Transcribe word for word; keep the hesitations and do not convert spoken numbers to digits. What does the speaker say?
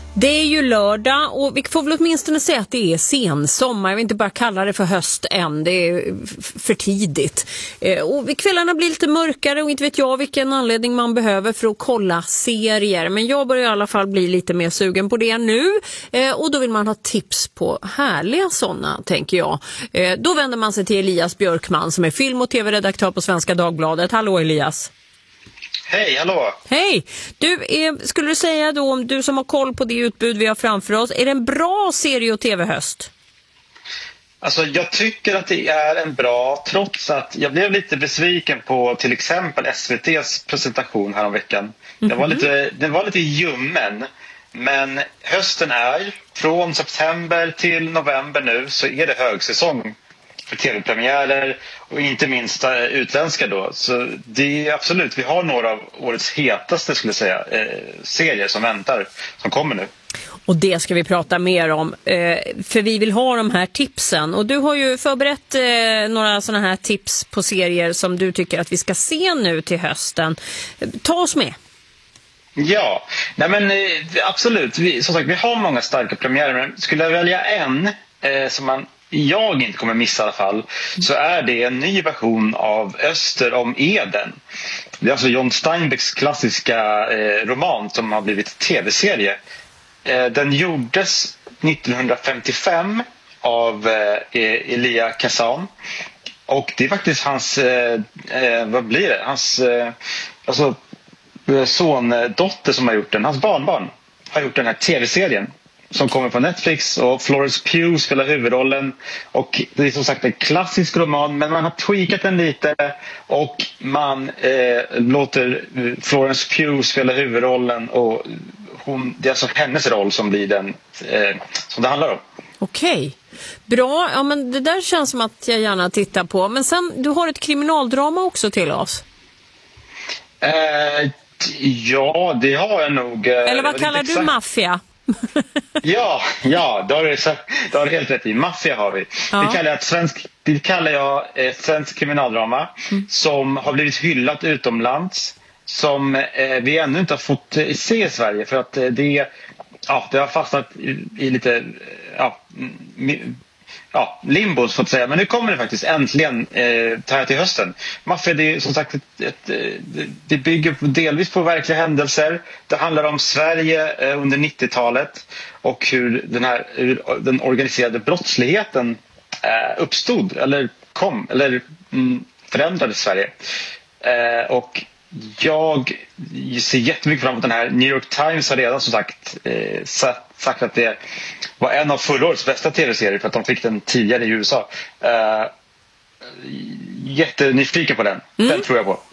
Det är ju lördag och vi får väl åtminstone säga att det är sensommar. Jag vill inte bara kalla det för höst än, det är för tidigt. Och kvällarna blir lite mörkare och inte vet jag vilken anledning man behöver för att kolla serier. Men jag börjar i alla fall bli lite mer sugen på det nu. Och då vill man ha tips på härliga sådana, tänker jag. Då vänder man sig till Elias Björkman som är film- och tv-redaktör på Svenska Dagbladet. Hallå Elias! Hej, hallå! Hej! Du, är, skulle du säga då, om du som har koll på det utbud vi har framför oss, är det en bra serie- och tv-höst? Alltså jag tycker att det är en bra, trots att jag blev lite besviken på till exempel S V T:s presentation här om veckan. Mm-hmm. Den var lite, den var lite ljummen, men hösten är, från september till november nu, så är det högsäsong för tv-premiärer och inte minst utländska då. Så det är absolut, vi har några av årets hetaste skulle jag säga, eh, serier som väntar, som kommer nu. Och det ska vi prata mer om, eh, för vi vill ha de här tipsen. Och du har ju förberett eh, några sådana här tips på serier som du tycker att vi ska se nu till hösten. Ta oss med. Ja, nej men eh, absolut. Vi, som sagt, vi har många starka premiärer, men skulle jag välja en eh, som man jag inte kommer missa i alla fall, så är det en ny version av Öster om Eden. Det är alltså John Steinbecks klassiska eh, roman som har blivit tv-serie. Eh, den gjordes nittonhundrafemtiofem av eh, Elia Kazan. Och det är faktiskt hans, eh, eh, vad blir det? Hans eh, alltså, sondotter som har gjort den. Hans barnbarn har gjort den här tv-serien som kommer på Netflix, och Florence Pugh spelar huvudrollen. Och det är som sagt en klassisk roman, men man har tweakat den lite och man eh, låter Florence Pugh spela huvudrollen, och hon, det är alltså hennes roll som blir den eh, som det handlar om. Okej, bra. Ja, men det där känns som att jag gärna tittar på. Men sen, du har ett kriminaldrama också till oss. Eh, ja, det har jag nog. Eh, Eller vad kallar du maffia? ja, ja, då har du, då har du helt rätt i. Maffia har vi. Ja. Det kallar jag, svensk, det kallar jag eh, svensk kriminaldrama mm. som har blivit hyllat utomlands, som eh, vi ännu inte har fått eh, se i Sverige, för att eh, det, ja, det har fastnat i, i lite ja, mi, ja, limbo så att säga. Men nu kommer det faktiskt äntligen eh, här till hösten. Maffia, det är som sagt ett, ett, ett, det bygger delvis på verkliga händelser. Det handlar om Sverige eh, under nittiotalet och hur den här hur den organiserade brottsligheten eh, uppstod eller kom eller mm, förändrade Sverige. Eh, och jag ser jättemycket fram emot den här. New York Times har redan som sagt eh, sagt att det var en av förra årets bästa tv-serier, för att de fick den tidigare i U S A. Eh, jättenyfiken på den. Mm. Den tror jag på.